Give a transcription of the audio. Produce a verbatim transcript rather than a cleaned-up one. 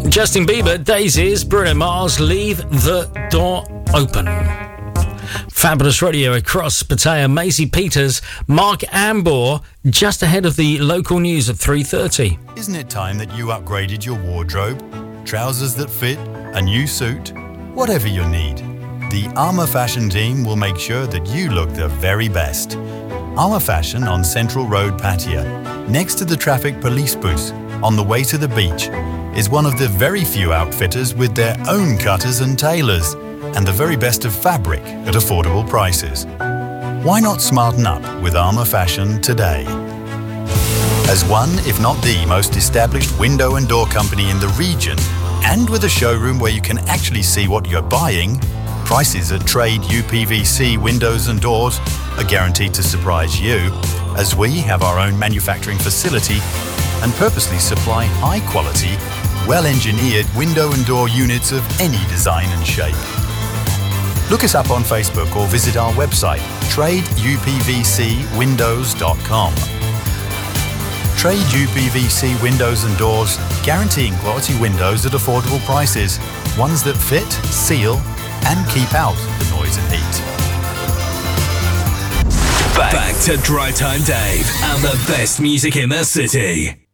Justin Bieber, Daisies, Bruno Mars, Leave the Door Open. Fabulous radio across Pattaya. Maisie Peters, Mark Ambor, just ahead of the local news at three thirty. Isn't it time that you upgraded your wardrobe? Trousers that fit, a new suit, whatever your need. The Armour Fashion team will make sure that you look the very best. Armour Fashion on Central Road, Pattaya, next to the traffic police booth, on the way to the beach, is one of the very few outfitters with their own cutters and tailors, and the very best of fabric at affordable prices. Why not smarten up with Armour Fashion today? As one, if not the most established window and door company in the region, and with a showroom where you can actually see what you're buying, prices at trade U P V C windows and doors are guaranteed to surprise you, as we have our own manufacturing facility and purposely supply high-quality, well-engineered window and door units of any design and shape. Look us up on Facebook or visit our website, trade u p v c windows dot com. Trade U P V C windows and doors, guaranteeing quality windows at affordable prices, ones that fit, seal, and keep out the noise and heat. Back, Back to Drive Time Dave and the best music in the city.